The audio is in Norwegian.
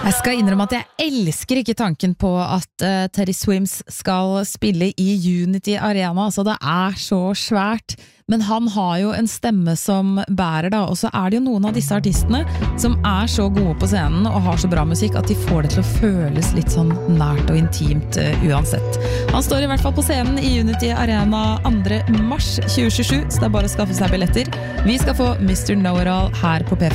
Jeg skal innrømme at jeg elsker ikke tanken på at Teddy Swims skal spille i Unity Arena, altså det så svært, men han har jo en stemme som bærer da, og så det jo noen av disse artistene som så gode på scenen og har så bra musikk at de får det til å føles litt sånn nært og intimt uansett. Han står i hvert fall på scenen i Unity Arena 2. mars 2027, så det bare å skaffe seg billetter. Vi skal få Mr. Know-It-All her på P4.